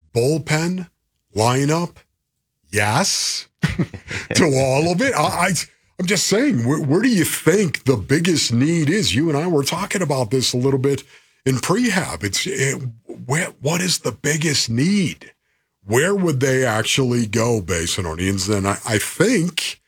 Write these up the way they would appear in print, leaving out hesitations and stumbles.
bullpen, lineup, yes, to all of it. I'm just saying, where do you think the biggest need is? You and I were talking about this a little bit in prehab. What is the biggest need? Where would they actually go, Basinonians? And I think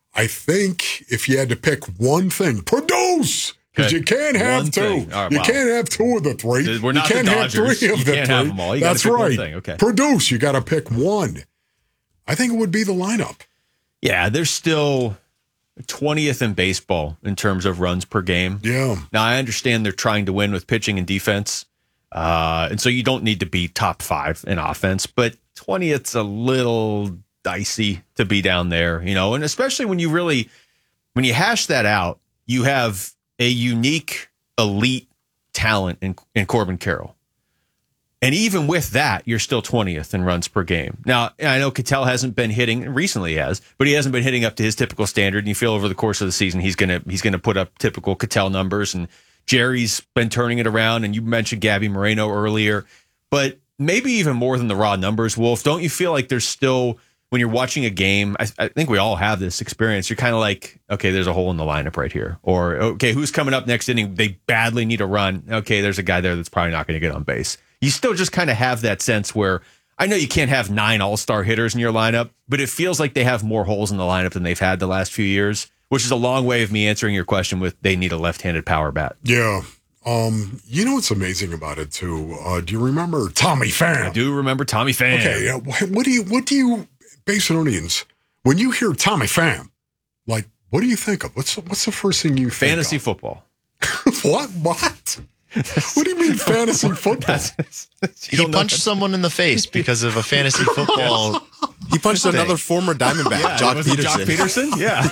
if you had to pick one thing, produce. Because you can't have two. Right, you can't have two of the three. We're not you can't the have Dodgers. three of the can't three. Have them all. You That's pick right. One thing. Okay. Produce. You got to pick one. I think it would be the lineup. Yeah, they're still 20th in baseball in terms of runs per game. Yeah. Now, I understand they're trying to win with pitching and defense. And so you don't need to be top 5 in offense, but 20th's a little dicey to be down there, and especially when you hash that out, you have a unique elite talent in Corbin Carroll. And even with that, you're still 20th in runs per game. Now, I know Ketel hasn't been hitting, recently he has, but he hasn't been hitting up to his typical standard. And you feel over the course of the season, he's gonna put up typical Ketel numbers. And Jerry's been turning it around. And you mentioned Gabby Moreno earlier, but maybe even more than the raw numbers, Wolf. Don't you feel like there's still, when you're watching a game, I think we all have this experience. You're kind of like, okay, there's a hole in the lineup right here. Or, okay, who's coming up next inning? They badly need a run. Okay, there's a guy there that's probably not going to get on base. You still just kind of have that sense where, I know you can't have 9 all-star hitters in your lineup, but it feels like they have more holes in the lineup than they've had the last few years, which is a long way of me answering your question with they need a left-handed power bat. Yeah. What's amazing about it, too? Do you remember Tommy Pham? I do remember Tommy Pham. Okay, what do you Basinonians, when you hear Tommy Pham, like, what do you think of? What's the first thing you think Fantasy of? football. What? What do you mean fantasy football? He punched someone in the face because of a fantasy football. He punched another former Diamondback, Jock Peterson. Yeah.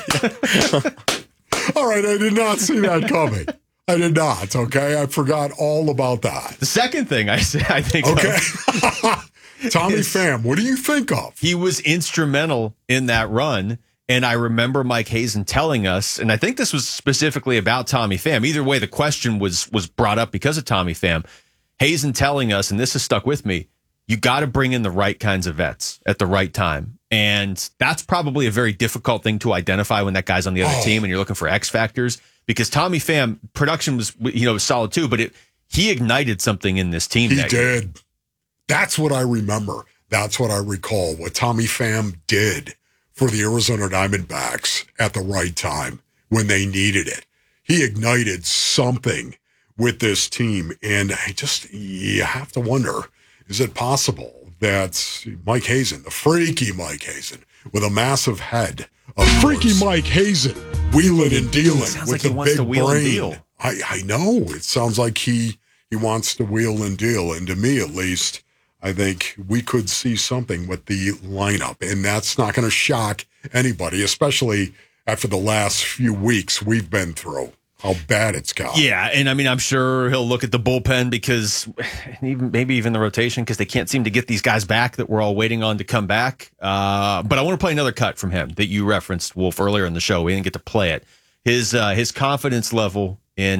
All right, I did not see that coming. I did not, okay? I forgot all about that. The second thing I think okay. Tommy Pham, what do you think of? He was instrumental in that run, and I remember Mike Hazen telling us, and I think this was specifically about Tommy Pham. Either way, the question was brought up because of Tommy Pham. Hazen telling us, and this has stuck with me, you got to bring in the right kinds of vets at the right time. And that's probably a very difficult thing to identify when that guy's on the other team and you're looking for X factors, because Tommy Pham, production was solid too, but he ignited something in this team. He did. That's what I remember. That's what I recall, what Tommy Pham did for the Arizona Diamondbacks at the right time when they needed it. He ignited something with this team, and you have to wonder, is it possible that Mike Hazen, the freaky Mike Hazen, with a massive head, freaky Mike Hazen, wheeling and dealing with the big brain. I know. It sounds like he wants to wheel and deal, and to me at least, I think we could see something with the lineup, and that's not going to shock anybody, especially after the last few weeks we've been through, how bad it's got. Yeah, and I mean, I'm sure he'll look at the bullpen because maybe even the rotation, because they can't seem to get these guys back that we're all waiting on to come back. But I want to play another cut from him that you referenced, Wolf, earlier in the show. We didn't get to play it. His confidence level in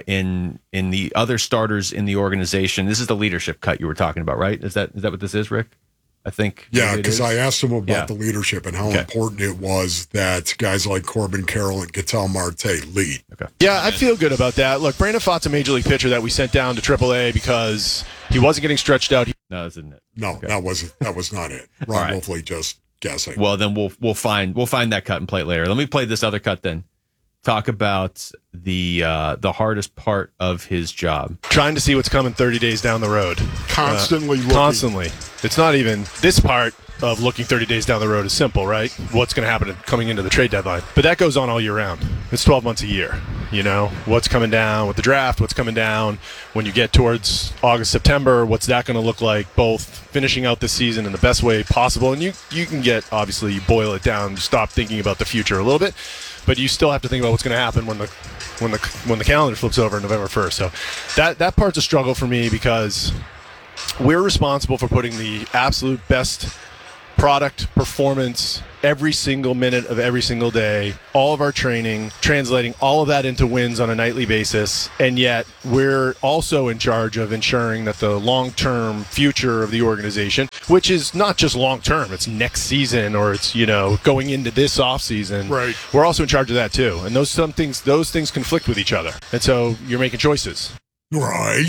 the other starters in the organization. This is the leadership cut you were talking about, right? Is that what this is, Rick? I think. Yeah, because I asked him about the leadership and how important it was that guys like Corbin Carroll and Ketel Marte lead. Okay. Yeah, I feel good about that. Look, Brandon Pfaadt's a major league pitcher that we sent down to AAA because he wasn't getting stretched out. No, that's not it. No, okay. that was not it. Ron Wolfley just guessing. Well, then we'll find that cut and play it later. Let me play this other cut then. Talk about the hardest part of his job. Trying to see what's coming 30 days down the road. Constantly looking. Constantly. It's not even this part of looking 30 days down the road is simple, right? What's going to happen coming into the trade deadline. But that goes on all year round. It's 12 months a year. You know, what's coming down with the draft, what's coming down when you get towards August, September, what's that going to look like, both finishing out this season in the best way possible. And you can get, obviously, you boil it down, stop thinking about the future a little bit. But you still have to think about what's going to happen when the calendar flips over November 1st. So that part's a struggle for me because we're responsible for putting the absolute best product, performance, every single minute of every single day, all of our training, translating all of that into wins on a nightly basis. And yet we're also in charge of ensuring that the long-term future of the organization, which is not just long-term, it's next season or it's, going into this offseason. Right. We're also in charge of that too. And those things conflict with each other. And so you're making choices. Right.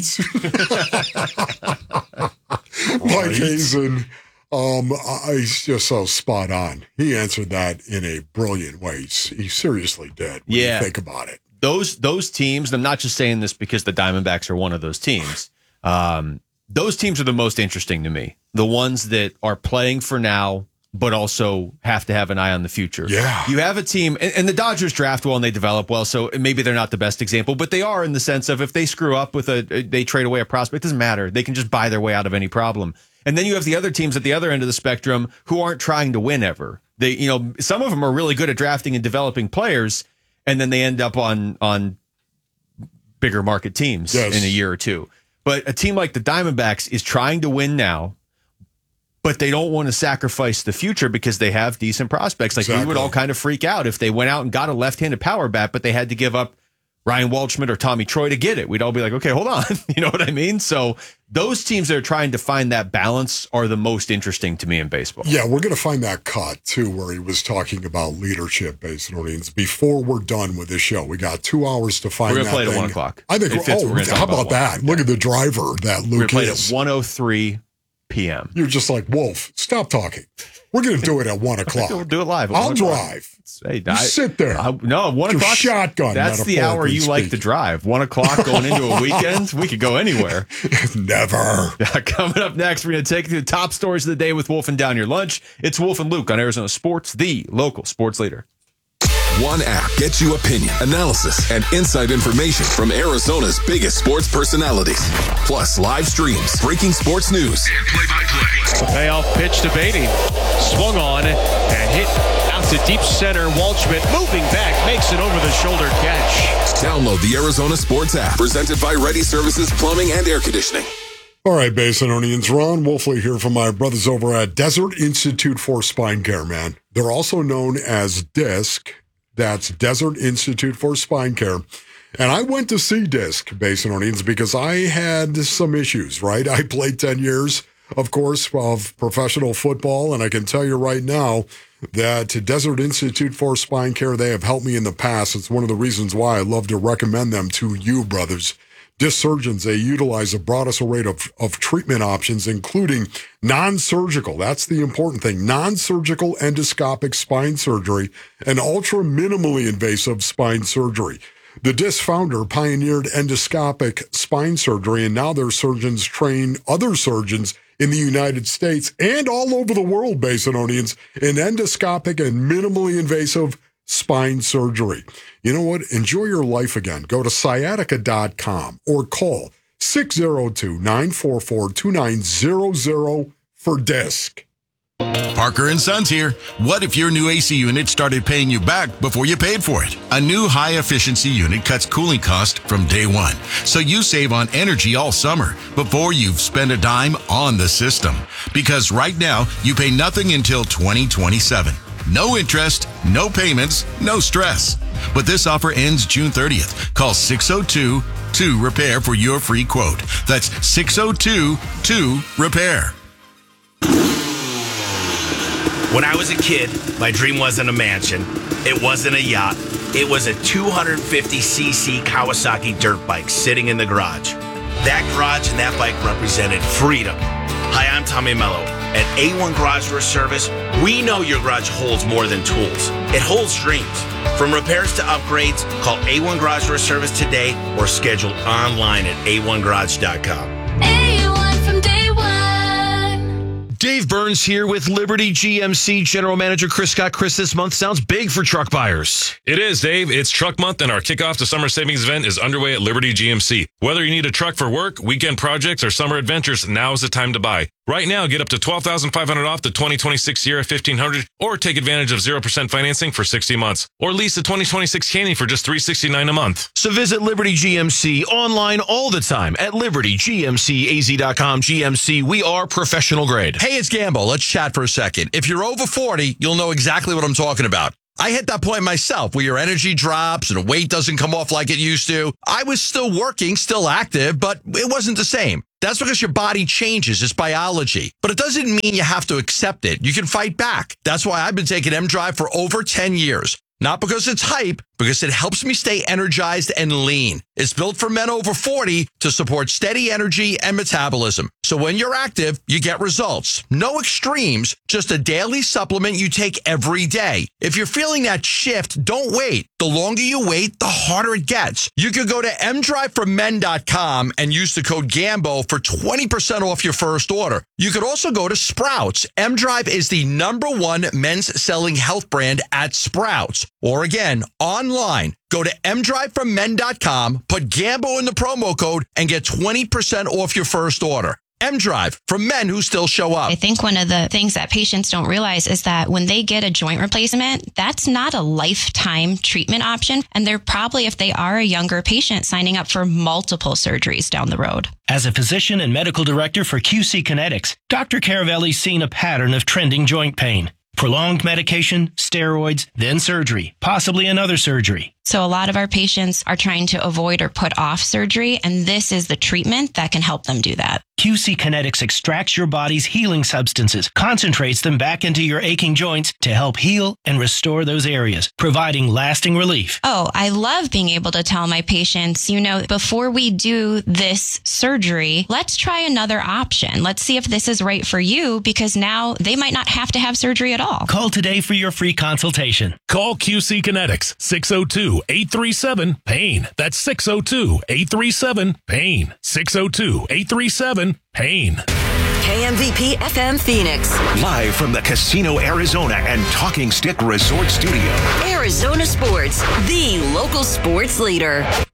Mike Hazen, he's just so spot on. He answered that in a brilliant way. He seriously did. When you think about it. Those teams, and I'm not just saying this because the Diamondbacks are one of those teams. Those teams are the most interesting to me. The ones that are playing for now, but also have to have an eye on the future. Yeah. You have a team, and the Dodgers draft well and they develop well, so maybe they're not the best example, but they are in the sense of if they screw up with they trade away a prospect, it doesn't matter. They can just buy their way out of any problem. And then you have the other teams at the other end of the spectrum who aren't trying to win ever. They, some of them are really good at drafting and developing players, and then they end up on bigger market teams in a year or two. But a team like the Diamondbacks is trying to win now, but they don't want to sacrifice the future because they have decent prospects. Like we would all kind of freak out if they went out and got a left-handed power bat, but they had to give up Ryan Waldschmidt or Tommy Troy to get it. We'd all be like, okay, hold on. You know what I mean? So those teams that are trying to find that balance are the most interesting to me in baseball. Yeah, we're going to find that cut, too, where he was talking about leadership, Basin Orleans. Before we're done with this show, we got 2 hours to find that. We're going to play it at 1 o'clock. I think, how about that? Look at the driver that Luke is. We're going to play it at 1:03 p.m. You're just like, Wolf, stop talking. We're going to do it at 1 o'clock. We'll do it live. I'll drive. Hey, you sit there. No, 1 o'clock. Shotgun. That's the hour you like to drive. 1 o'clock going into a weekend. We could go anywhere. Never. Coming up next, we're going to take you to the top stories of the day with Wolf and Down Your Lunch. It's Wolf and Luke on Arizona Sports, the local sports leader. One app gets you opinion, analysis, and inside information from Arizona's biggest sports personalities. Plus live streams, breaking sports news, and play-by-play. Payoff pitch to Beatty. Swung on and hit out to deep center. Waldschmidt moving back, makes an over-the-shoulder catch. Download the Arizona Sports app, presented by Ready Services Plumbing and Air Conditioning. All right, Basinonians, Ron Wolfley here from my brothers over at Desert Institute for Spine Care, man. They're also known as DISC. That's Desert Institute for Spine Care. And I went to see DISC, Basinonians, because I had some issues, right? I played 10 years, of course, of professional football, and I can tell you right now that Desert Institute for Spine Care, they have helped me in the past. It's one of the reasons why I love to recommend them to you, brothers. Disc surgeons, they utilize the broadest array of treatment options, including non-surgical, that's the important thing, non-surgical endoscopic spine surgery and ultra-minimally invasive spine surgery. The DISC founder pioneered endoscopic spine surgery, and now their surgeons train other surgeons in the United States and all over the world, Basinonians, in endoscopic and minimally invasive spine surgery. You know what? Enjoy your life again. Go to sciatica.com or call 602-944-2900 for DISC. Parker & Sons here. What if your new AC unit started paying you back before you paid for it? A new high-efficiency unit cuts cooling costs from day one, so you save on energy all summer before you've spent a dime on the system. Because right now, you pay nothing until 2027. No interest, no payments, no stress. But this offer ends June 30th. Call 602-2-REPAIR for your free quote. That's 602-2-REPAIR. When I was a kid, my dream wasn't a mansion. It wasn't a yacht. It was a 250cc Kawasaki dirt bike sitting in the garage. That garage and that bike represented freedom. Hi, I'm Tommy Mello. At A1 Garage Door Service, we know your garage holds more than tools. It holds dreams. From repairs to upgrades, call A1 Garage Door Service today or schedule online at a1garage.com. A1 from day one. Dave Burns here with Liberty GMC General Manager Chris Scott. Chris, this month sounds big for truck buyers. It is, Dave. It's Truck Month, and our kickoff to summer savings event is underway at Liberty GMC. Whether you need a truck for work, weekend projects, or summer adventures, now is the time to buy. Right now, get up to $12,500 off the 2026 Sierra 1500 or take advantage of 0% financing for 60 months or lease the 2026 Canyon for just $369 a month. So visit Liberty GMC online all the time at libertygmcaz.com. GMC, we are professional grade. Hey, it's Gambo. Let's chat for a second. If you're over 40, you'll know exactly what I'm talking about. I hit that point myself where your energy drops and weight doesn't come off like it used to. I was still working, still active, but it wasn't the same. That's because your body changes. It's biology. But it doesn't mean you have to accept it. You can fight back. That's why I've been taking M-Drive for over 10 years. Not because it's hype, because it helps me stay energized and lean. It's built for men over 40 to support steady energy and metabolism. So when you're active, you get results. No extremes, just a daily supplement you take every day. If you're feeling that shift, don't wait. The longer you wait, the harder it gets. You could go to mdriveformen.com and use the code GAMBO for 20% off your first order. You could also go to Sprouts. M-Drive is the #1 men's selling health brand at Sprouts. Or again, online. Go to mdriveformen.com, put GAMBO in the promo code, and get 20% off your first order. M-Drive, for men who still show up. I think one of the things that patients don't realize is that when they get a joint replacement, that's not a lifetime treatment option. And they're probably, if they are a younger patient, signing up for multiple surgeries down the road. As a physician and medical director for QC Kinetics, Dr. Caravelli's seen a pattern of trending joint pain. Prolonged medication, steroids, then surgery, possibly another surgery. So a lot of our patients are trying to avoid or put off surgery, and this is the treatment that can help them do that. QC Kinetics extracts your body's healing substances, concentrates them back into your aching joints to help heal and restore those areas, providing lasting relief. Oh, I love being able to tell my patients, before we do this surgery, let's try another option. Let's see if this is right for you, because now they might not have to have surgery at all. Call today for your free consultation. Call QC Kinetics, 602-837-PAIN. That's 602-837-PAIN. 602-837-PAIN. KMVP FM Phoenix. Live from the Casino Arizona and Talking Stick Resort Studio. Arizona Sports, the local sports leader.